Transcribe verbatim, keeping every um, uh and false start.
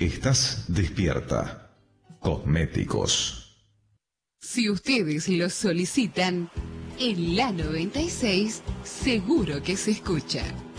Estás despierta. Cosméticos. Si ustedes lo solicitan, en la noventa y seis seguro que se escucha.